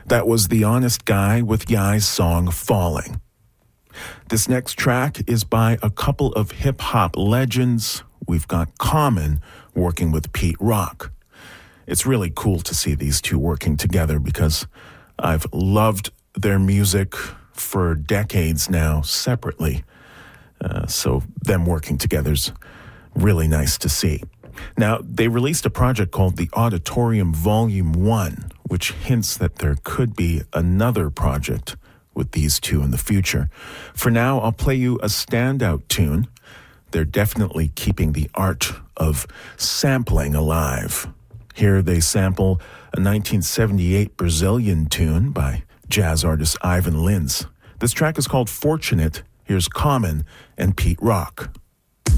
That was The Honest Guy with Yai's song Falling. This next track is by a couple of hip-hop legends. We've got Common working with Pete Rock. It's really cool to see these two working together because I've loved their music for decades now separately. So them working together's really nice to see. Now, they released a project called The Auditorium Volume 1, which hints that there could be another project with these two in the future. For now, I'll play you a standout tune. They're definitely keeping the art of sampling alive. Here they sample a 1978 Brazilian tune by jazz artist Ivan Lins. This track is called Fortunate. Here's Common and Pete Rock.